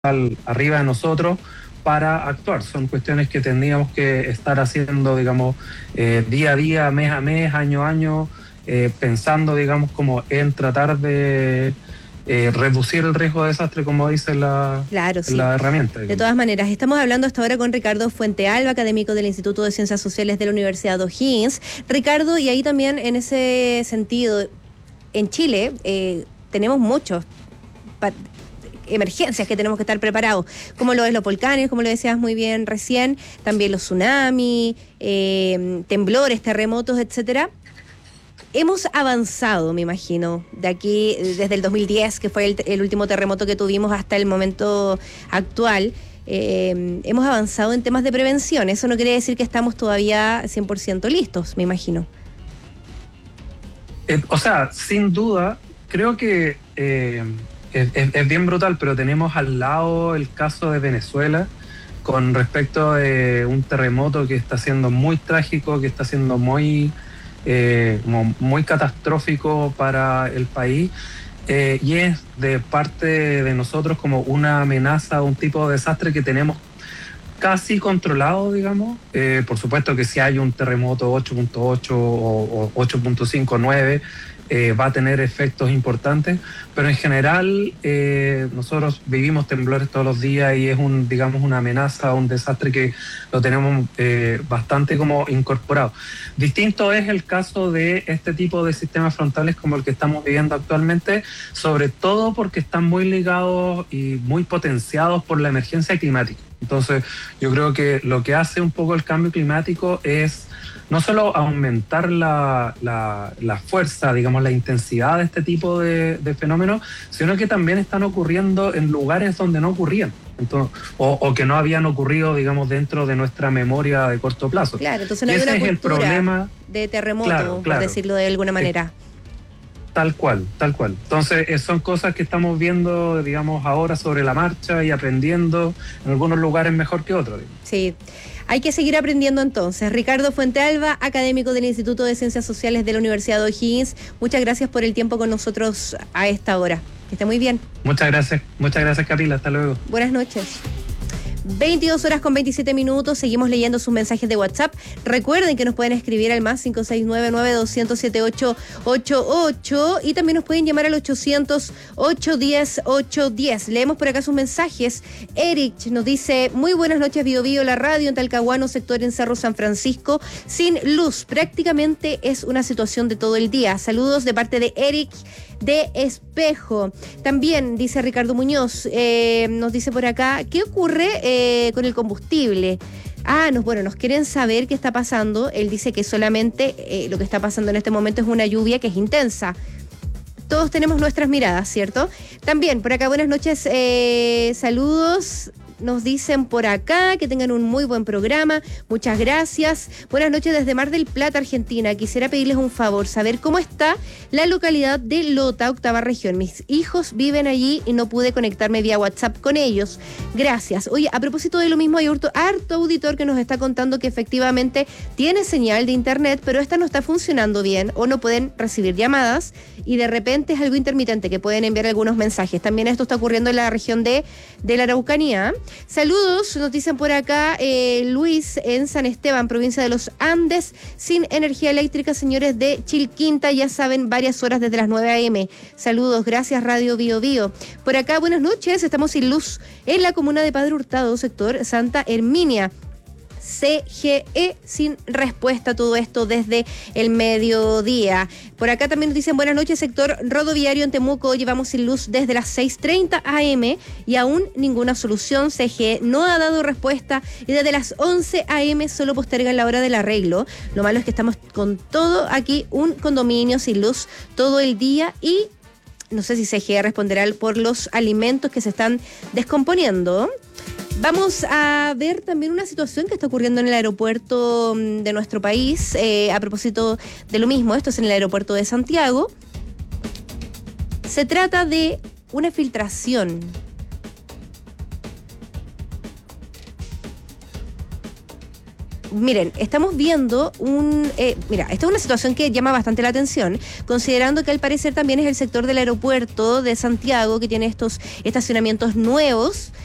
arriba de nosotros para actuar. Son cuestiones que tendríamos que estar haciendo, digamos, día a día, mes a mes, año a año, pensando, digamos, como en tratar de reducir el riesgo de desastre, como dice Claro, sí. la herramienta. De todas maneras, estamos hablando hasta ahora con Ricardo Fuentealba, académico del Instituto de Ciencias Sociales de la Universidad O'Higgins. Ricardo, y ahí también en ese sentido, en Chile tenemos muchos emergencias que tenemos que estar preparados, como lo es los volcanes, como lo decías muy bien recién, también los tsunamis, temblores, terremotos, etcétera. Hemos avanzado, me imagino, de aquí, desde el 2010, que fue el último terremoto que tuvimos, hasta el momento actual. Hemos avanzado en temas de prevención. Eso no quiere decir que estamos todavía 100% listos, me imagino. O sea, sin duda, creo que es bien brutal, pero tenemos al lado el caso de Venezuela con respecto a un terremoto que está siendo muy trágico, que está siendo muy catastrófico para el país, y es de parte de nosotros como una amenaza, un tipo de desastre que tenemos casi controlado, digamos. Por supuesto que si hay un terremoto 8.8 o 8.5, 9, va a tener efectos importantes, pero en general nosotros vivimos temblores todos los días y es digamos, una amenaza, un desastre que lo tenemos bastante como incorporado. Distinto es el caso de este tipo de sistemas frontales como el que estamos viviendo actualmente, sobre todo porque están muy ligados y muy potenciados por la emergencia climática. Entonces, yo creo que lo que hace un poco el cambio climático es no solo aumentar la fuerza, digamos, la intensidad de este tipo de fenómenos, sino que también están ocurriendo en lugares donde no ocurrían. Entonces, o que no habían ocurrido, digamos, dentro de nuestra memoria de corto plazo. Claro, entonces no hay una cultura de terremoto, claro, por decirlo de alguna manera. Tal cual. Entonces son cosas que estamos viendo, digamos, ahora sobre la marcha y aprendiendo en algunos lugares mejor que otros. Sí, hay que seguir aprendiendo entonces. Ricardo Fuentealba, académico del Instituto de Ciencias Sociales de la Universidad O'Higgins, muchas gracias por el tiempo con nosotros a esta hora. Que esté muy bien. Muchas gracias Camila, hasta luego. Buenas noches. 22:27, seguimos leyendo sus mensajes de WhatsApp. Recuerden que nos pueden escribir al más 569-9200-7888 y también nos pueden llamar al 800-810-810. Leemos por acá sus mensajes. Eric nos dice: muy buenas noches, Bio Bio, la radio en Talcahuano, sector en Cerro San Francisco, sin luz, prácticamente es una situación de todo el día. Saludos de parte de Eric de Espejo. También dice Ricardo Muñoz, nos dice por acá, ¿qué ocurre con el combustible? Nos quieren saber qué está pasando. Él dice que solamente lo que está pasando en este momento es una lluvia que es intensa. Todos tenemos nuestras miradas, ¿cierto? También por acá, buenas noches, saludos. Nos dicen por acá que tengan un muy buen programa. Muchas gracias. Buenas noches desde Mar del Plata, Argentina. Quisiera pedirles un favor, saber cómo está la localidad de Lota, octava región. Mis hijos viven allí y no pude conectarme vía WhatsApp con ellos. Gracias. Oye, a propósito de lo mismo, hay harto auditor que nos está contando que efectivamente tiene señal de internet, pero esta no está funcionando bien o no pueden recibir llamadas y de repente es algo intermitente que pueden enviar algunos mensajes. También esto está ocurriendo en la región de la Araucanía. Saludos, nos dicen por acá Luis en San Esteban, provincia de los Andes, sin energía eléctrica, señores de Chilquinta, ya saben, varias horas desde las 9 a.m. Saludos, gracias Radio Bio Bio. Por acá, buenas noches, estamos sin luz en la comuna de Padre Hurtado, sector Santa Herminia. CGE sin respuesta a todo esto desde el mediodía. Por acá también nos dicen buenas noches, sector rodoviario en Temuco, llevamos sin luz desde las 6:30 a.m. y aún ninguna solución. CGE no ha dado respuesta y desde las 11 a.m. solo postergan la hora del arreglo. Lo malo es que estamos con todo aquí, un condominio sin luz todo el día y no sé si CGE responderá por los alimentos que se están descomponiendo. Vamos a ver también una situación que está ocurriendo en el aeropuerto de nuestro país, a propósito de lo mismo. Esto es en el aeropuerto de Santiago. Se trata de una filtración. Miren, estamos viendo esta es una situación que llama bastante la atención, considerando que al parecer también es el sector del aeropuerto de Santiago que tiene estos estacionamientos nuevos